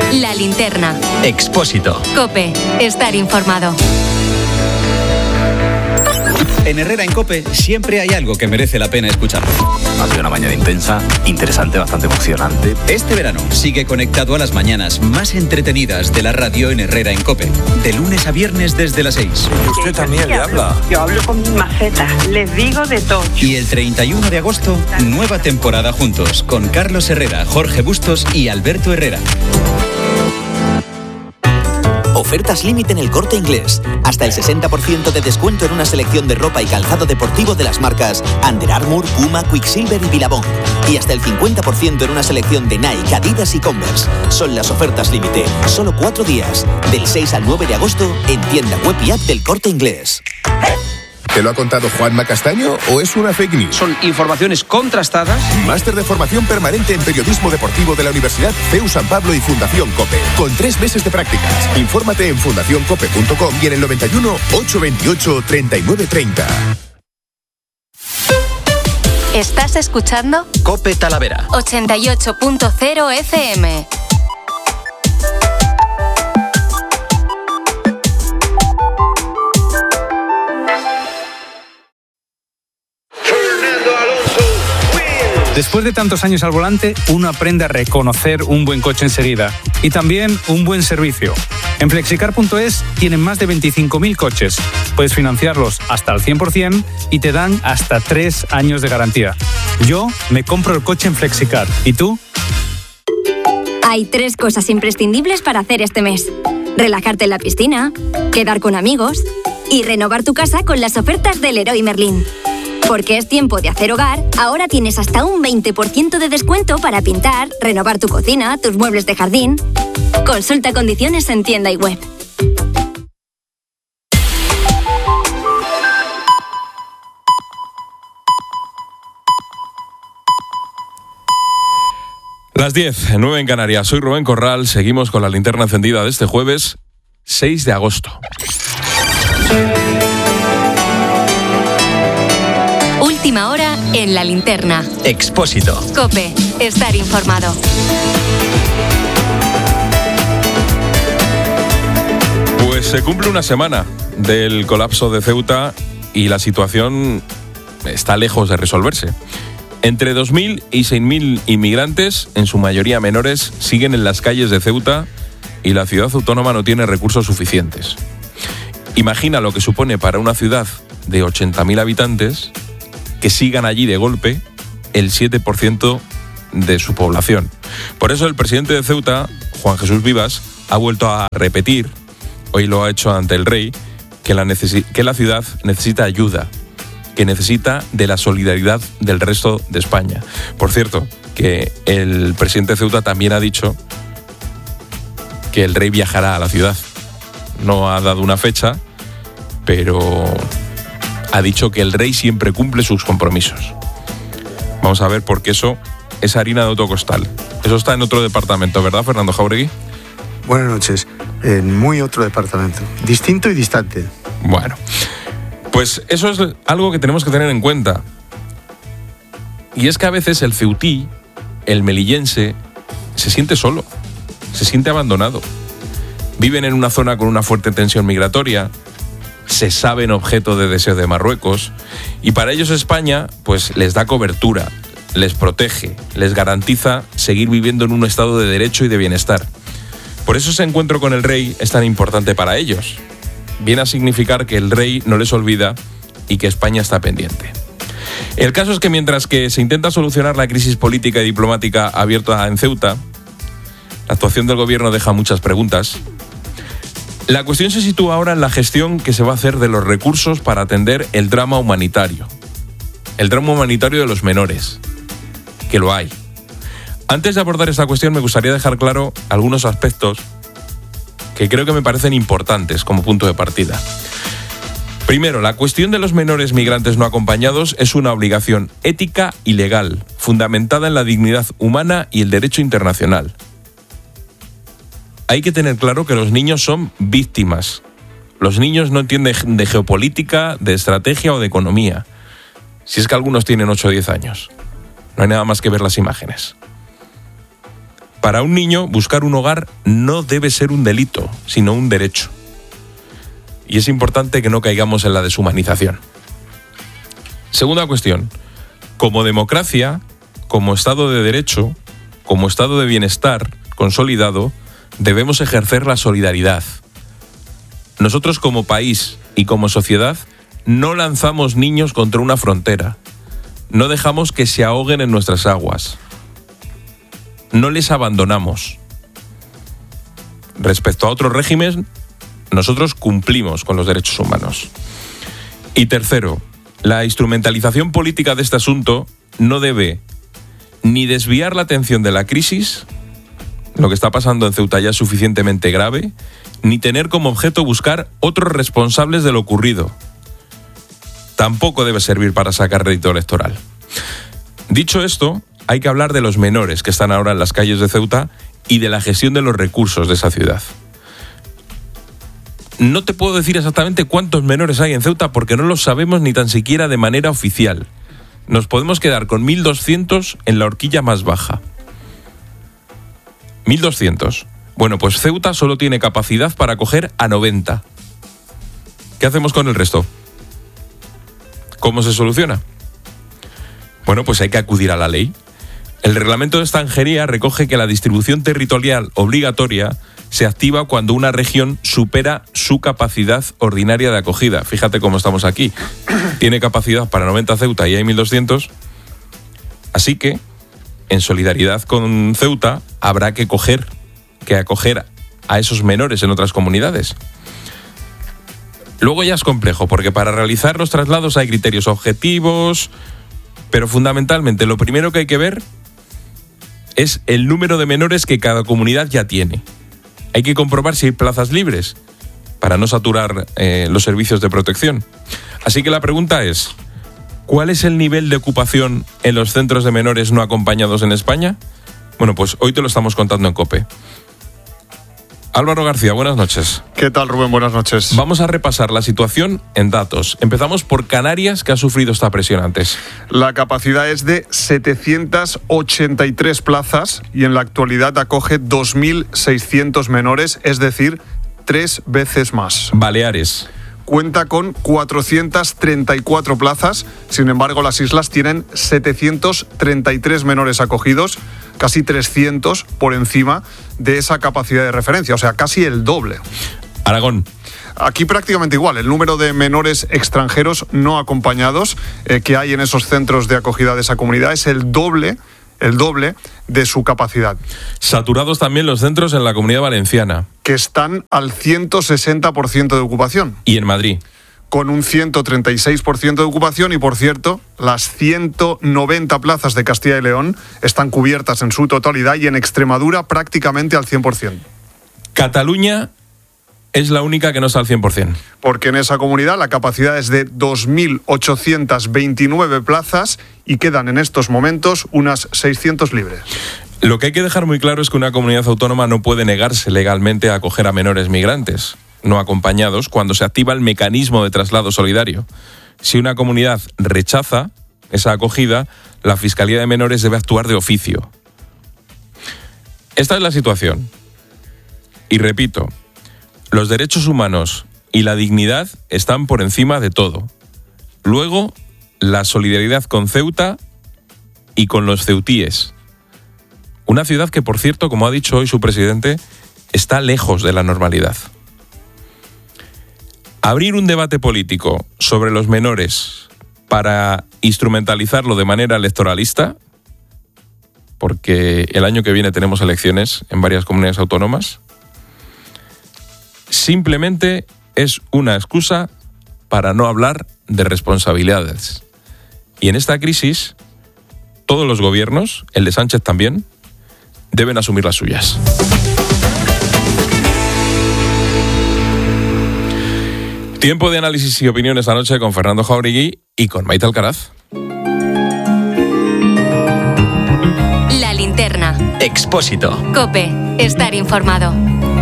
La Linterna. Expósito. COPE. Estar informado. En Herrera en COPE siempre hay algo que merece la pena escuchar. Ha sido una mañana intensa, interesante, bastante emocionante. Este verano sigue conectado a las mañanas más entretenidas de la radio en Herrera en COPE. De lunes a viernes desde las 6. Y usted también le habla. Yo hablo con mis macetas, les digo de todo. Y el 31 de agosto, nueva temporada juntos con Carlos Herrera, Jorge Bustos y Alberto Herrera. Ofertas límite en El Corte Inglés. Hasta el 60% de descuento en una selección de ropa y calzado deportivo de las marcas Under Armour, Puma, Quicksilver y Billabong. Y hasta el 50% en una selección de Nike, Adidas y Converse. Son las ofertas límite. Solo 4 días. Del 6 al 9 de agosto en tienda web y app del Corte Inglés. ¿Te lo ha contado Juanma Castaño o es una fake news? Son informaciones contrastadas. Máster de formación permanente en periodismo deportivo de la Universidad CEU San Pablo y Fundación COPE. Con 3 meses de prácticas. Infórmate en fundacioncope.com y en el 91 828 3930. ¿Estás escuchando? COPE Talavera. 88.0 FM. Después de tantos años al volante, uno aprende a reconocer un buen coche enseguida y también un buen servicio. En Flexicar.es tienen más de 25.000 coches. Puedes financiarlos hasta el 100% y te dan hasta 3 años de garantía. Yo me compro el coche en Flexicar. ¿Y tú? Hay 3 cosas imprescindibles para hacer este mes: relajarte en la piscina, quedar con amigos y renovar tu casa con las ofertas del Leroy Merlin. Porque es tiempo de hacer hogar, ahora tienes hasta un 20% de descuento para pintar, renovar tu cocina, tus muebles de jardín. Consulta condiciones en tienda y web. Las 10:09 en Canarias. Soy Rubén Corral. Seguimos con la linterna encendida de este jueves 6 de agosto. Última hora en La Linterna. Expósito. COPE. Estar informado. Pues se cumple una semana del colapso de Ceuta y la situación está lejos de resolverse. Entre 2.000 y 6.000 inmigrantes, en su mayoría menores, siguen en las calles de Ceuta y la ciudad autónoma no tiene recursos suficientes. Imagina lo que supone para una ciudad de 80.000 habitantes que sigan allí de golpe el 7% de su población. Por eso el presidente de Ceuta, Juan Jesús Vivas, ha vuelto a repetir, hoy lo ha hecho ante el rey, que la ciudad necesita ayuda, que necesita de la solidaridad del resto de España. Por cierto, que el presidente de Ceuta también ha dicho que el rey viajará a la ciudad. No ha dado una fecha, pero ha dicho que el rey siempre cumple sus compromisos. Vamos a ver, porque eso es harina de otro costal. Eso está en otro departamento, ¿verdad, Fernando Jáuregui? Buenas noches. En muy otro departamento. Distinto y distante. Bueno, pues eso es algo que tenemos que tener en cuenta. Y es que a veces el ceutí, el melillense, se siente solo, se siente abandonado. Viven en una zona con una fuerte tensión migratoria, se saben objeto de deseo de Marruecos, y para ellos España pues les da cobertura, les protege, les garantiza seguir viviendo en un estado de derecho y de bienestar. Por eso ese encuentro con el rey es tan importante para ellos. Viene a significar que el rey no les olvida y que España está pendiente. El caso es que mientras que se intenta solucionar la crisis política y diplomática abierta en Ceuta, la actuación del gobierno deja muchas preguntas. La cuestión se sitúa ahora en la gestión que se va a hacer de los recursos para atender el drama humanitario. El drama humanitario de los menores, que lo hay. Antes de abordar esta cuestión me gustaría dejar claro algunos aspectos que creo que me parecen importantes como punto de partida. Primero, la cuestión de los menores migrantes no acompañados es una obligación ética y legal, fundamentada en la dignidad humana y el derecho internacional. Hay que tener claro que los niños son víctimas. Los niños no entienden de geopolítica, de estrategia o de economía. Si es que algunos tienen 8 o 10 años. No hay nada más que ver las imágenes. Para un niño, buscar un hogar no debe ser un delito, sino un derecho. Y es importante que no caigamos en la deshumanización. Segunda cuestión. Como democracia, como Estado de Derecho, como Estado de bienestar consolidado, debemos ejercer la solidaridad. Nosotros como país y como sociedad no lanzamos niños contra una frontera. No dejamos que se ahoguen en nuestras aguas. No les abandonamos. Respecto a otros regímenes, nosotros cumplimos con los derechos humanos. Y tercero, la instrumentalización política de este asunto no debe ni desviar la atención de la crisis, lo que está pasando en Ceuta ya es suficientemente grave, ni tener como objeto buscar otros responsables de lo ocurrido. Tampoco debe servir para sacar rédito electoral. Dicho esto, hay que hablar de los menores que están ahora en las calles de Ceuta y de la gestión de los recursos de esa ciudad. No te puedo decir exactamente cuántos menores hay en Ceuta porque no lo sabemos ni tan siquiera de manera oficial. Nos podemos quedar con 1.200 en la horquilla más baja. 1.200. Bueno, pues Ceuta solo tiene capacidad para acoger a 90. ¿Qué hacemos con el resto? ¿Cómo se soluciona? Bueno, pues hay que acudir a la ley. El reglamento de extranjería recoge que la distribución territorial obligatoria se activa cuando una región supera su capacidad ordinaria de acogida. Fíjate cómo estamos aquí. Tiene capacidad para 90 Ceuta y hay 1.200. Así que, en solidaridad con Ceuta, habrá que acoger a esos menores en otras comunidades. Luego ya es complejo, porque para realizar los traslados hay criterios objetivos, pero fundamentalmente lo primero que hay que ver es el número de menores que cada comunidad ya tiene. Hay que comprobar si hay plazas libres para no saturar los servicios de protección. Así que la pregunta es, ¿cuál es el nivel de ocupación en los centros de menores no acompañados en España? Bueno, pues hoy te lo estamos contando en COPE. Álvaro García, buenas noches. ¿Qué tal, Rubén? Buenas noches. Vamos a repasar la situación en datos. Empezamos por Canarias, que ha sufrido esta presión antes. La capacidad es de 783 plazas y en la actualidad acoge 2.600 menores, es decir, 3 veces más. Baleares. Cuenta con 434 plazas, sin embargo las islas tienen 733 menores acogidos, casi 300 por encima de esa capacidad de referencia, o sea, casi el doble. Aragón. Aquí prácticamente igual, el número de menores extranjeros no acompañados que hay en esos centros de acogida de esa comunidad es el doble de su capacidad. Saturados también los centros en la Comunidad Valenciana, que están al 160% de ocupación. Y en Madrid, con un 136% de ocupación y, por cierto, las 190 plazas de Castilla y León están cubiertas en su totalidad y en Extremadura prácticamente al 100%. Cataluña es la única que no está al 100%. Porque en esa comunidad la capacidad es de 2.829 plazas y quedan en estos momentos unas 600 libres. Lo que hay que dejar muy claro es que una comunidad autónoma no puede negarse legalmente a acoger a menores migrantes no acompañados cuando se activa el mecanismo de traslado solidario. Si una comunidad rechaza esa acogida, la Fiscalía de Menores debe actuar de oficio. Esta es la situación. Y repito, los derechos humanos y la dignidad están por encima de todo. Luego, la solidaridad con Ceuta y con los ceutíes. Una ciudad que, por cierto, como ha dicho hoy su presidente, está lejos de la normalidad. Abrir un debate político sobre los menores para instrumentalizarlo de manera electoralista, porque el año que viene tenemos elecciones en varias comunidades autónomas, simplemente es una excusa para no hablar de responsabilidades. Y en esta crisis, todos los gobiernos, el de Sánchez también, deben asumir las suyas. Tiempo de análisis y opinión esta noche con Fernando Jauregui y con Maite Alcaraz. La linterna. Expósito. COPE. Estar informado.